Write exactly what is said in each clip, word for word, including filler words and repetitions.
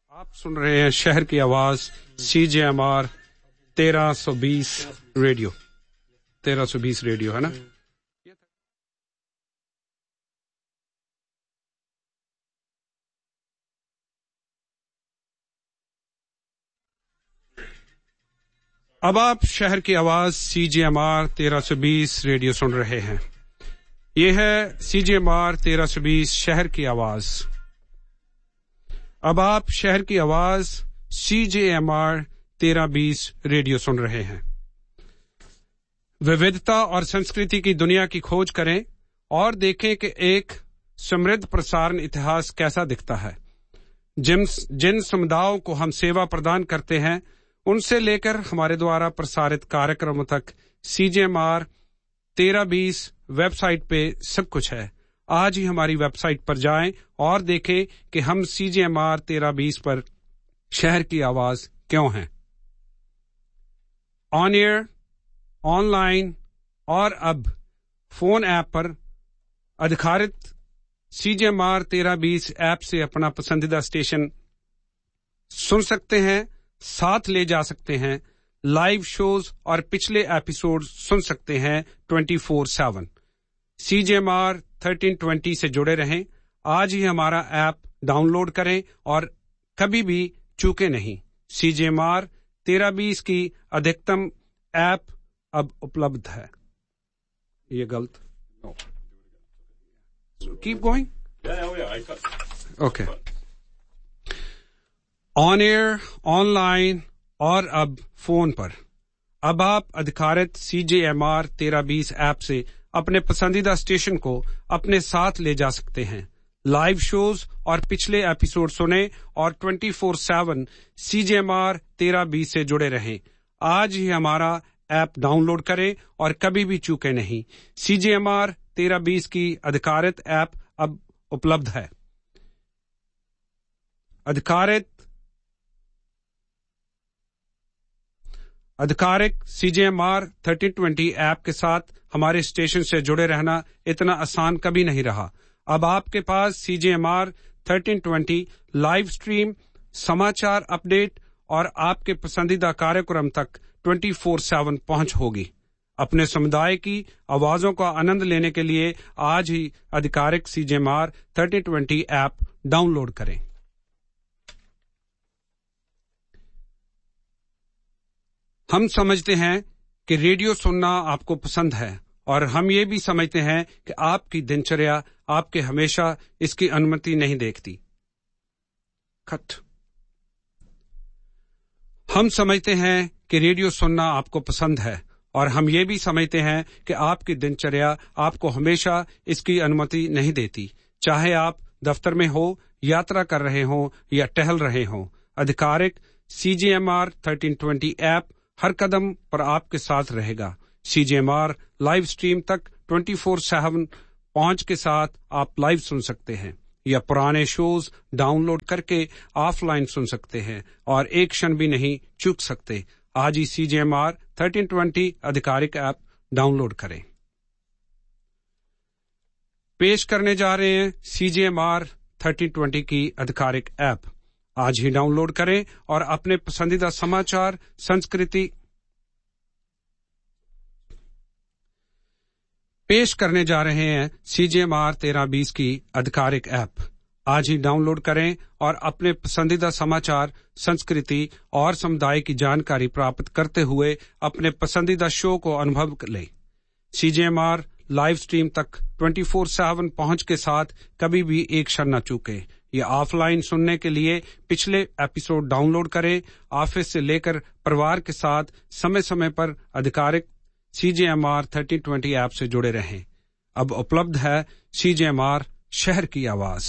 आप सुन रहे हैं शहर की आवाज सी जे एम आर तेरह सौ बीस रेडियो तेरह सौ बीस रेडियो है ना। अब आप शहर की आवाज सी जे एम आर तेरह सौ बीस रेडियो सुन रहे हैं। यह है सी जे एम आर तेरह सौ बीस शहर की आवाज। अब आप शहर की आवाज सी जे एम आर तेरह बीस रेडियो सुन रहे हैं। विविधता और संस्कृति की दुनिया की खोज करें और देखें कि एक समृद्ध प्रसारण इतिहास कैसा दिखता है। जिन जिन समुदायों को हम सेवा प्रदान करते हैं उनसे लेकर हमारे द्वारा प्रसारित कार्यक्रमों तक सी जे एम आर तेरह बीस वेबसाइट पे सब कुछ है। आज ही हमारी वेबसाइट पर जाएं और देखें कि हम सी जे एम आर तेरह बीस पर शहर की आवाज क्यों हैं। ऑन एयर, ऑनलाइन और अब फोन ऐप पर अधिकारित सी जे एम आर तेरह बीस ऐप से अपना पसंदीदा स्टेशन सुन सकते हैं, साथ ले जा सकते हैं, लाइव शोज और पिछले एपिसोड सुन सकते हैं ट्वेंटी फोर सेवन। सी जे एम आर तेरह बीस से जुड़े रहें। आज ही हमारा ऐप डाउनलोड करें और कभी भी चूके नहीं। सी जे एम आर तेरह बीस की अधिकतम ऐप अब उपलब्ध है। ये गलत keep going okay. On air, online और अब फोन पर अब आप अधिकारित सी जे एम आर तेरह बीस ऐप से अपने पसंदीदा स्टेशन को अपने साथ ले जा सकते हैं। लाइव शोज और पिछले एपिसोड सुने और ट्वेंटी फोर सेवन सी जे एम आर तेरह बीस से जुड़े रहें। आज ही हमारा ऐप डाउनलोड करें और कभी भी चूके नहीं। सी जे एम आर तेरह बीस की अधिकारित ऐप अब उपलब्ध है। अधिकारित आधिकारिक सी जे एम आर तेरह बीस ऐप के साथ हमारे स्टेशन से जुड़े रहना इतना आसान कभी नहीं रहा। अब आपके पास सी जे एम आर तेरह बीस लाइव स्ट्रीम, समाचार अपडेट और आपके पसंदीदा कार्यक्रम तक ट्वेंटी फोर सेवन पहुंच होगी। अपने समुदाय की आवाजों का आनंद लेने के लिए आज ही आधिकारिक सी जे एम आर तेरह बीस ऐप डाउनलोड करें। हम समझते हैं कि रेडियो सुनना आपको पसंद है और हम ये भी समझते हैं कि आपकी दिनचर्या आपके हमेशा इसकी अनुमति नहीं देखती। खट हम समझते हैं कि रेडियो सुनना आपको पसंद है और हम ये भी समझते हैं कि आपकी दिनचर्या आपको हमेशा इसकी अनुमति नहीं देती। चाहे आप दफ्तर में हो, यात्रा कर रहे हो या टहल रहे हो, आधिकारिक सी जे एम आर तेरह बीस ऐप हर कदम पर आपके साथ रहेगा। सी जे एम आर लाइव स्ट्रीम तक ट्वेंटी फोर सेवन पहुंच के साथ आप लाइव सुन सकते हैं या पुराने शोज डाउनलोड करके ऑफलाइन सुन सकते हैं और एक क्षण भी नहीं चूक सकते। आज ही सी जे एम आर तेरह बीस आधिकारिक ऐप डाउनलोड करें। पेश करने जा रहे हैं सी जे एम आर तेरह बीस की आधिकारिक ऐप। आज ही डाउनलोड करें और अपने पसंदीदा समाचार, संस्कृति पेश करने जा रहे हैं सी जे एम आर तेरह बीस की आधिकारिक ऐप। आज ही डाउनलोड करें और अपने पसंदीदा समाचार, संस्कृति और समुदाय की जानकारी प्राप्त करते हुए अपने पसंदीदा शो को अनुभव लें। सी जे एम आर लाइव स्ट्रीम तक ट्वेंटी फोर सेवन पहुंच के साथ कभी भी एक क्षण न चूके। या ऑफलाइन सुनने के लिए पिछले एपिसोड डाउनलोड करें। ऑफिस से लेकर परिवार के साथ समय समय पर आधिकारिक सी जे एम आर तेरह बीस ऐप से जुड़े रहें। अब उपलब्ध है सी जे एम आर शहर की आवाज।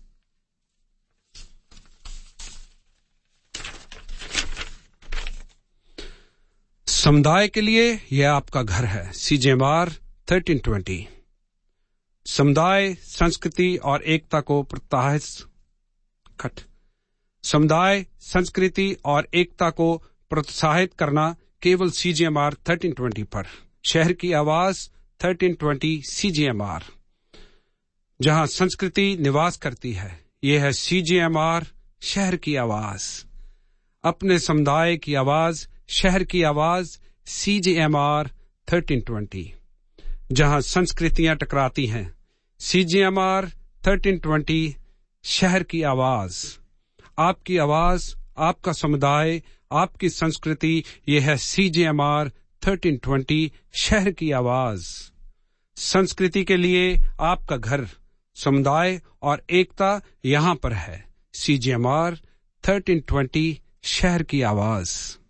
समुदाय के लिए यह आपका घर है। सी जे एम आर तेरह बीस समुदाय, संस्कृति और एकता को प्रोत्साहित खट समुदाय, संस्कृति और एकता को प्रोत्साहित करना केवल सी जे एम आर तेरह बीस पर। शहर की आवाज तेरह बीस सी जे एम आर, जहां संस्कृति निवास करती है। यह है सी जे एम आर शहर की आवाज। अपने समुदाय की आवाज, शहर की आवाज, सी जे एम आर थर्टीन ट्वेंटी, जहां संस्कृतियां टकराती हैं। सी जे एम आर थर्टीन ट्वेंटी, शहर की आवाज। आपकी आवाज, आपका समुदाय, आपकी संस्कृति, यह है सी जे एम आर थर्टीन ट्वेंटी, शहर की आवाज। संस्कृति के लिए आपका घर, समुदाय और एकता यहां पर है। सी जे एम आर थर्टीन ट्वेंटी, शहर की आवाज।